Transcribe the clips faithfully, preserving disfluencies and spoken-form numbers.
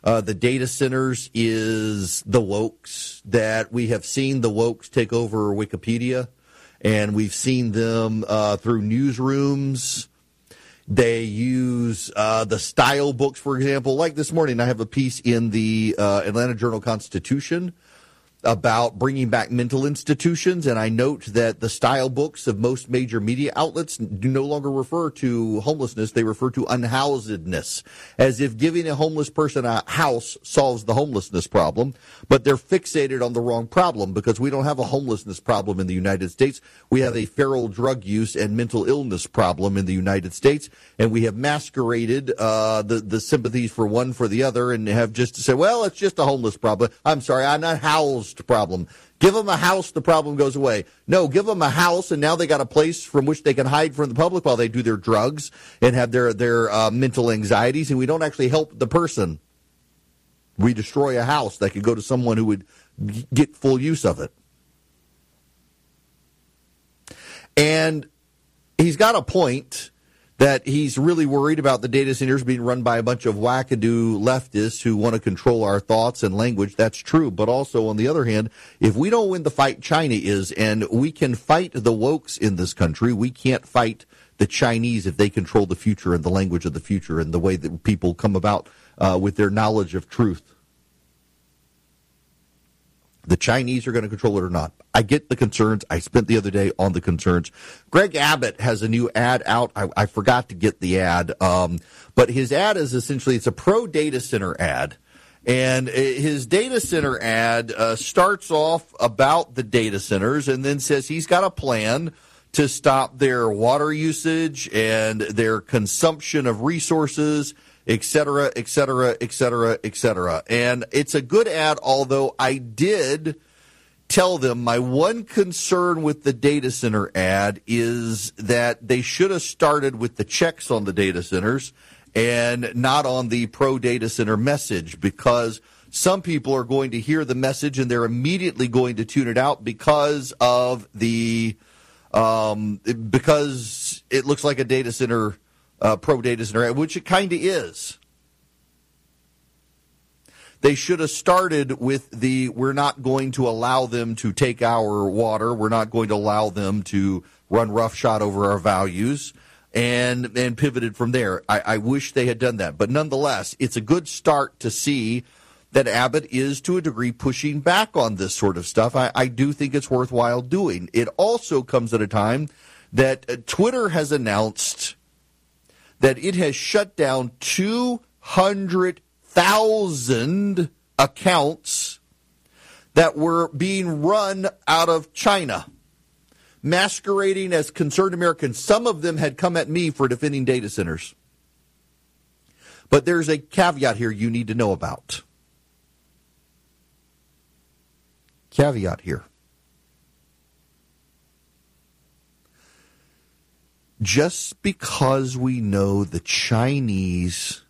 Uh, the data centers is the wokes, that we have seen the wokes take over Wikipedia, and we've seen them uh, through newsrooms. They use uh, the style books, for example. Like this morning, I have a piece in the uh, Atlanta Journal-Constitution about bringing back mental institutions, and I note that the style books of most major media outlets do no longer refer to homelessness. They refer to unhousedness, as if giving a homeless person a house solves the homelessness problem, but they're fixated on the wrong problem, because we don't have a homelessness problem in the United States. We have a feral drug use and mental illness problem in the United States, and we have masqueraded uh, the, the sympathies for one for the other, and have just to say, well, it's just a homeless problem. I'm sorry, I'm not housed problem. Give them a house, the problem goes away. No, give them a house, and now they got a place from which they can hide from the public while they do their drugs and have their, their uh, mental anxieties, and we don't actually help the person. We destroy a house that could go to someone who would get full use of it. And he's got a point that he's really worried about the data centers being run by a bunch of wackadoo leftists who want to control our thoughts and language. That's true. But also, on the other hand, if we don't win the fight, China is, and we can fight the wokes in this country, we can't fight the Chinese if they control the future and the language of the future and the way that people come about uh, with their knowledge of truth. The Chinese are going to control it or not. I get the concerns. I spent the other day on the concerns. Greg Abbott has a new ad out. I, I forgot to get the ad. Um, but his ad is essentially, it's a pro-data center ad. And his data center ad uh, starts off about the data centers and then says he's got a plan to stop their water usage and their consumption of resources, et cetera, et cetera, et cetera, et cetera. And it's a good ad, although I did tell them my one concern with the data center ad is that they should have started with the checks on the data centers and not on the pro-data center message, because some people are going to hear the message and they're immediately going to tune it out because of the um, because it looks like a data center Uh, pro-data center, which it kind of is. They should have started with the, we're not going to allow them to take our water, we're not going to allow them to run roughshod over our values, and and pivoted from there. I, I wish they had done that. But nonetheless, it's a good start to see that Abbott is, to a degree, pushing back on this sort of stuff. I, I do think it's worthwhile doing. It also comes at a time that uh, Twitter has announced that it has shut down two hundred thousand accounts that were being run out of China, masquerading as concerned Americans. Some of them had come at me for defending data centers. But there's a caveat here you need to know about. Caveat here. Just because we know the Chinese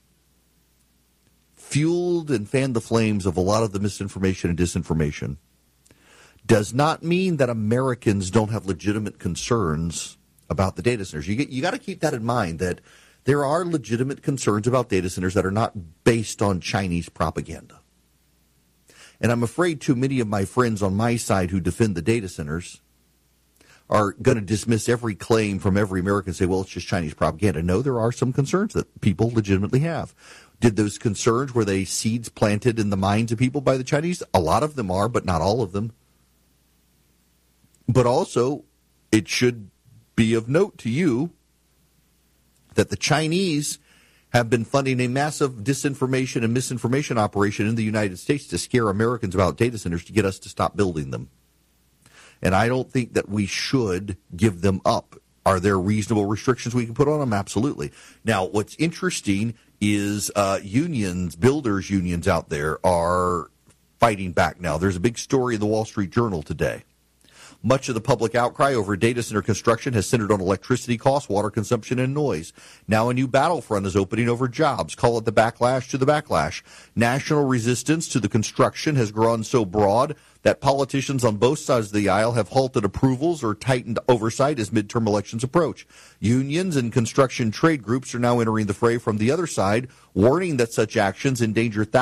fueled and fanned the flames of a lot of the misinformation and disinformation does not mean that Americans don't have legitimate concerns about the data centers. You get, you got to keep that in mind, that there are legitimate concerns about data centers that are not based on Chinese propaganda. And I'm afraid too many of my friends on my side who defend the data centers are going to dismiss every claim from every American and say, well, it's just Chinese propaganda. No, there are some concerns that people legitimately have. Did those concerns, were they seeds planted in the minds of people by the Chinese? A lot of them are, but not all of them. But also, it should be of note to you that the Chinese have been funding a massive disinformation and misinformation operation in the United States to scare Americans about data centers to get us to stop building them. And I don't think that we should give them up. Are there reasonable restrictions we can put on them? Absolutely. Now, what's interesting is uh, unions, builders unions out there are fighting back now. There's a big story in the Wall Street Journal today. Much of the public outcry over data center construction has centered on electricity costs, water consumption, and noise. Now a new battlefront is opening over jobs. Call it the backlash to the backlash. National resistance to the construction has grown so broad that politicians on both sides of the aisle have halted approvals or tightened oversight as midterm elections approach. Unions and construction trade groups are now entering the fray from the other side, warning that such actions endanger thousands